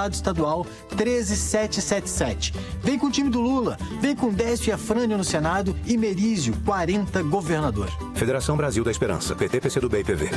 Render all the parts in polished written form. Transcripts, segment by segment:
deputado estadual 13777. Vem com o time do Lula, vem com Décio e Afrânio no Senado e Merizio, 40, governador. Federação Brasil da Esperança, PT, PCdoB e PV.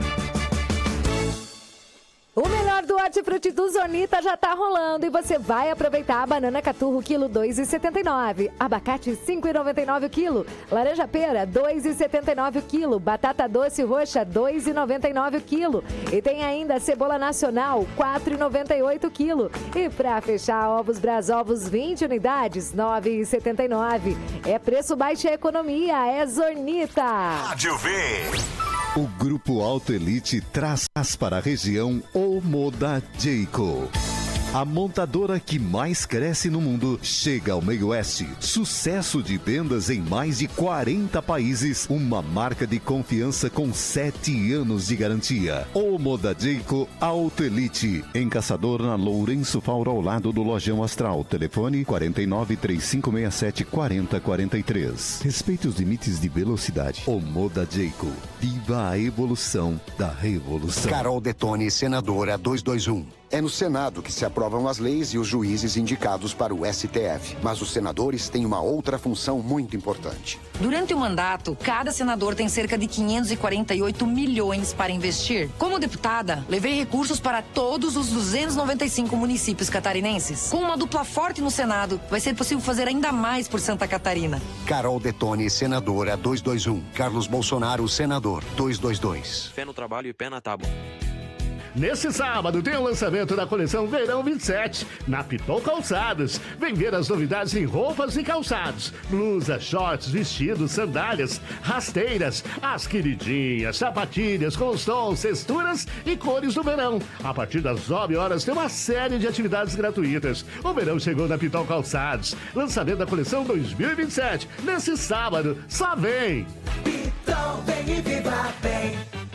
O melhor do Hortifruti do Zonita já tá rolando e você vai aproveitar a banana caturro quilo 2,79, abacate 5,99 o quilo, laranja pera 2,79 o quilo, batata doce roxa 2,99 o quilo e tem ainda a cebola nacional 4,98 o quilo e pra fechar ovos Brasovos 20 unidades 9,79. É preço baixo e economia, é Zonita. Rádio V. O Grupo Auto Elite traz para a região o Moda Jayco. A montadora que mais cresce no mundo chega ao meio oeste. Sucesso de vendas em mais de 40 países. Uma marca de confiança com 7 anos de garantia. O Moda Jayco Auto Elite. Em Caçador, na Lourenço Faura, ao lado do Lojão Astral. Telefone 49 3567 4043. Respeite os limites de velocidade. O Moda Jayco. Viva a evolução da revolução. Carol Detone, senadora 221. É no Senado que se aprovam as leis e os juízes indicados para o STF. Mas os senadores têm uma outra função muito importante. Durante o mandato, cada senador tem cerca de 548 milhões para investir. Como deputada, levei recursos para todos os 295 municípios catarinenses. Com uma dupla forte no Senado, vai ser possível fazer ainda mais por Santa Catarina. Carol Detone, senadora 221. Carlos Bolsonaro, senador 222. Fé no trabalho e pé na tábua. Nesse sábado tem o lançamento da coleção Verão 27, na Pitol Calçados. Vem ver as novidades em roupas e calçados. Blusas, shorts, vestidos, sandálias, rasteiras, as queridinhas, sapatilhas com os tons, texturas e cores do verão. A partir das 9 horas tem uma série de atividades gratuitas. O verão chegou na Pitol Calçados. Lançamento da coleção 2027. Nesse sábado, só vem! Pitol, vem e viva bem!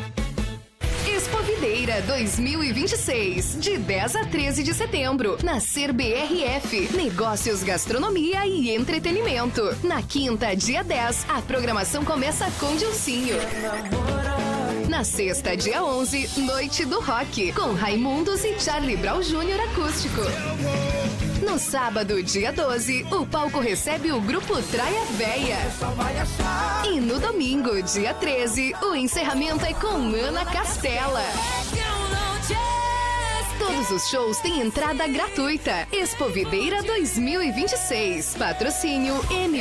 Expovideira 2026, de 10 a 13 de setembro, na Ser BRF, Negócios, Gastronomia e Entretenimento. Na quinta, dia 10, a programação começa com Dilcinho. Na sexta, dia 11, Noite do Rock, com Raimundos e Charlie Brown Jr. acústico. No sábado, dia 12, o palco recebe o grupo Traia Véia. E no domingo, dia 13, o encerramento é com Ana Castela. Todos os shows têm entrada gratuita. Expovideira 2026. Patrocínio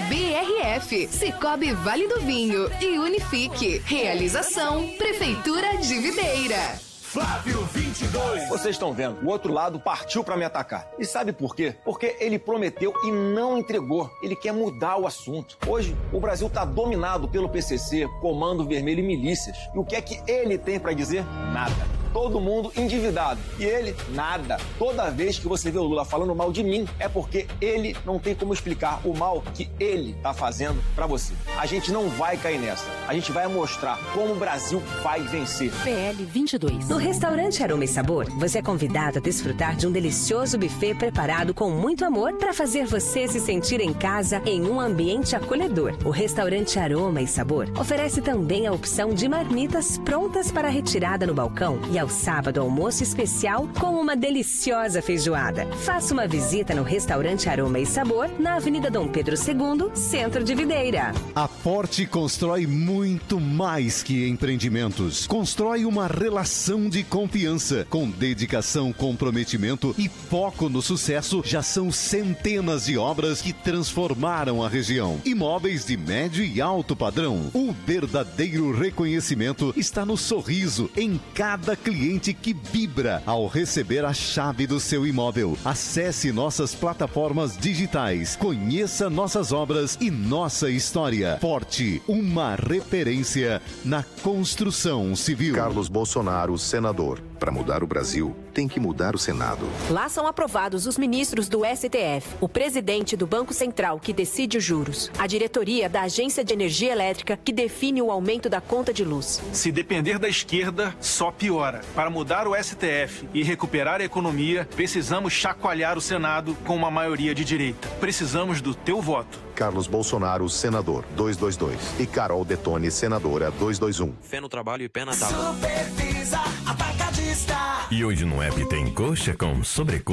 MBRF, Cicobi Vale do Vinho e Unifique. Realização Prefeitura de Videira. Flávio 22. Vocês estão vendo, o outro lado partiu pra me atacar. E sabe por quê? Porque ele prometeu e não entregou. Ele quer mudar o assunto. Hoje, o Brasil tá dominado pelo PCC, Comando Vermelho e milícias. E o que é que ele tem pra dizer? Nada. Todo mundo endividado. E ele, nada. Toda vez que você vê o Lula falando mal de mim, é porque ele não tem como explicar o mal que ele tá fazendo pra você. A gente não vai cair nessa. A gente vai mostrar como o Brasil vai vencer. PL 22. No restaurante Aroma e Sabor, você é convidado a desfrutar de um delicioso buffet preparado com muito amor para fazer você se sentir em casa em um ambiente acolhedor. O restaurante Aroma e Sabor oferece também a opção de marmitas prontas para retirada no balcão e ao sábado almoço especial com uma deliciosa feijoada. Faça uma visita no restaurante Aroma e Sabor na Avenida Dom Pedro II, Centro de Videira. A Forte constrói muito mais que empreendimentos. Constrói uma relação de confiança. Com dedicação, comprometimento e foco no sucesso, já são centenas de obras que transformaram a região. Imóveis de médio e alto padrão. O verdadeiro reconhecimento está no sorriso em cada cliente que vibra ao receber a chave do seu imóvel. Acesse nossas plataformas digitais, conheça nossas obras e nossa história. Forte, uma referência na construção civil. Carlos Bolsonaro, senador. Para mudar o Brasil, tem que mudar o Senado. Lá são aprovados os ministros do STF, o presidente do Banco Central, que decide os juros, a diretoria da Agência de Energia Elétrica, que define o aumento da conta de luz. Se depender da esquerda, só piora. Para mudar o STF e recuperar a economia, precisamos chacoalhar o Senado com uma maioria de direita. Precisamos do teu voto. Carlos Bolsonaro, senador, 222. E Carol Detone, senadora, 221. Fé no trabalho e pé na tábua. Supervisa Atacadista. E hoje no app tem coxa com sobrecoxa.